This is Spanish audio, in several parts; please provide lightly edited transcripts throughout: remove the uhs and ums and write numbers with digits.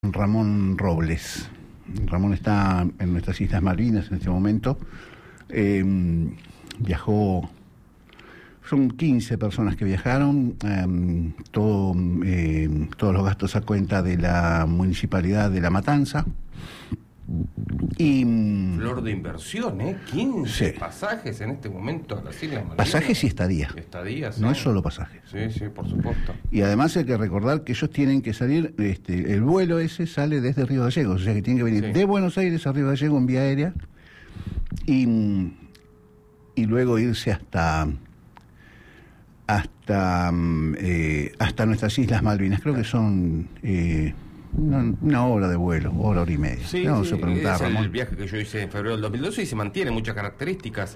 Ramón Robles. Ramón está en nuestras Islas Malvinas en este momento. Viajó, son 15 personas que viajaron, todos los gastos a cuenta de la Municipalidad de La Matanza. Y flor de inversión, 15 sí. Pasajes en este momento a las Islas Malvinas. Pasajes y estadía. Estadías, no es solo pasajes. Sí, por supuesto. Y además hay que recordar que ellos tienen que salir, el vuelo ese sale desde Río Gallegos, o sea que tienen que venir de Buenos Aires a Río Gallegos en vía aérea y luego irse hasta nuestras Islas Malvinas. Creo que son una hora de vuelo, hora y media. Sí, vamos a preguntar, es Ramón. el viaje que yo hice en febrero del 2012 y se mantiene muchas características.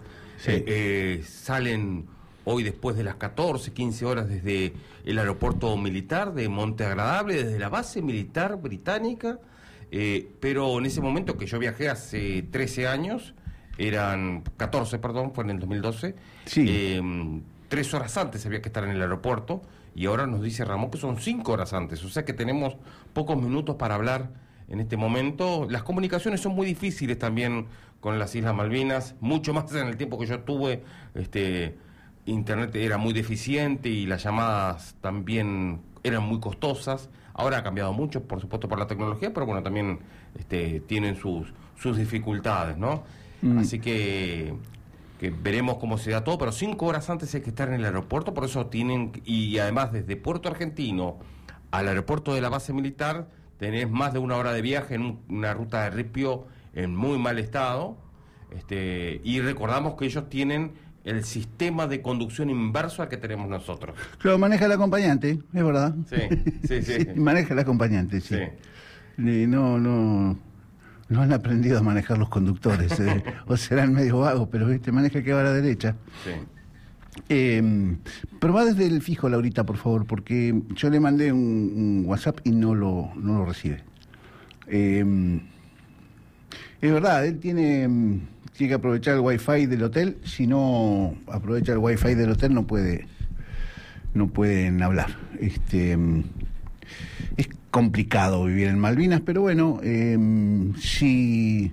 Salen hoy después de las 14, 15 horas desde el aeropuerto militar de Monte Agradable, desde la base militar británica, pero en ese momento que yo viajé hace 13 años, eran 14, perdón, fue en el 2012, 3 horas antes había que estar en el aeropuerto, y ahora nos dice Ramón que son 5 horas antes, o sea que tenemos pocos minutos para hablar en este momento. Las comunicaciones son muy difíciles también con las Islas Malvinas, mucho más en el tiempo que yo tuve, internet era muy deficiente y las llamadas también eran muy costosas. Ahora ha cambiado mucho, por supuesto, por la tecnología, pero bueno, también tienen sus dificultades, ¿no? Así que veremos cómo se da todo, pero 5 horas antes hay que estar en el aeropuerto, por eso tienen, y además desde Puerto Argentino al aeropuerto de la base militar tenés más de 1 hora de viaje en una ruta de ripio en muy mal estado, y recordamos que ellos tienen el sistema de conducción inverso al que tenemos nosotros. Lo maneja el acompañante, es verdad. Sí. Maneja el acompañante, sí. No han aprendido a manejar los conductores, o serán medio vagos, pero maneja el que va a la derecha. Sí. Pero va desde el fijo, Laurita, por favor, porque yo le mandé un WhatsApp y no lo recibe. Es verdad, él tiene que aprovechar el wifi del hotel. Si no aprovecha el wifi del hotel no pueden hablar. Es complicado vivir en Malvinas, pero bueno, si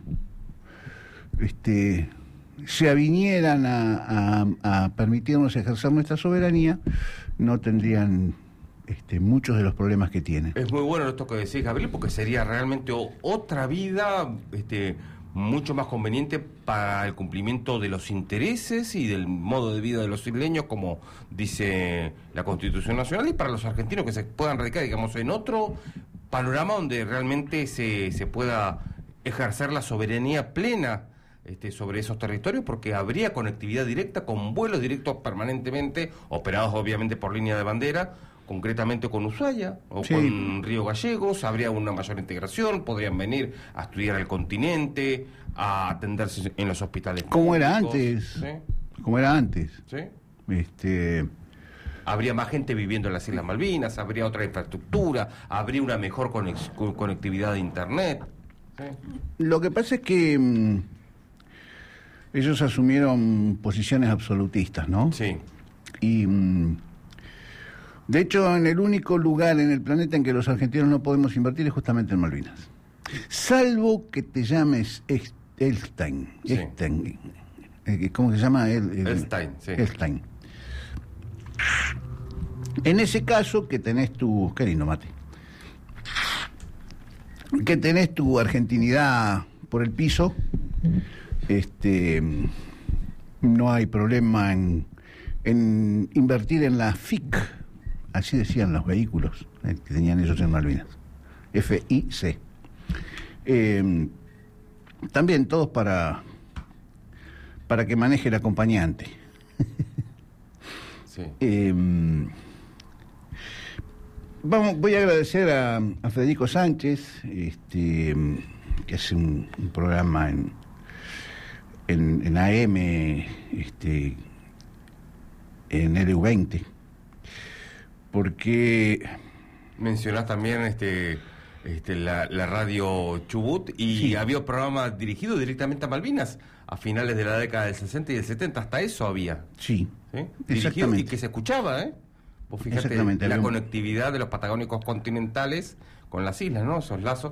se avinieran a permitirnos ejercer nuestra soberanía, no tendrían muchos de los problemas que tienen. Es muy bueno esto que decís, Gabriel, porque sería realmente otra vida mucho más conveniente para el cumplimiento de los intereses y del modo de vida de los isleños, como dice la Constitución Nacional, y para los argentinos que se puedan radicar, digamos, en otro panorama donde realmente se pueda ejercer la soberanía plena sobre esos territorios, porque habría conectividad directa con vuelos directos permanentemente, operados obviamente por línea de bandera, concretamente con Ushuaia o con Río Gallegos. Habría una mayor integración, podrían venir a estudiar al continente, a atenderse en los hospitales públicos. Como era antes. Como era antes. Sí. Habría más gente viviendo en las Islas Malvinas, habría otra infraestructura, habría una mejor conectividad de internet. ¿Sí? Lo que pasa es que ellos asumieron posiciones absolutistas, ¿no? Sí. Y de hecho, en el único lugar en el planeta en que los argentinos no podemos invertir es justamente en Malvinas. Salvo que te llames Elstein. Sí. ¿Cómo se llama? Elstein, sí. Elstein. En ese caso, que tenés qué lindo mate, que tenés tu argentinidad por el piso, no hay problema en invertir en la FIC. Así decían los vehículos que tenían ellos en Malvinas. FIC. También todos para que maneje el acompañante. Sí. Voy a agradecer a Federico Sánchez, que hace un programa en AM, en LU20. Porque mencionás también la radio Chubut, y había un programa dirigido directamente a Malvinas a finales de la década del 60 y del 70, hasta eso había. Sí. Dirigido y que se escuchaba, Vos fíjate la conectividad de los patagónicos continentales con las islas, ¿no? Esos lazos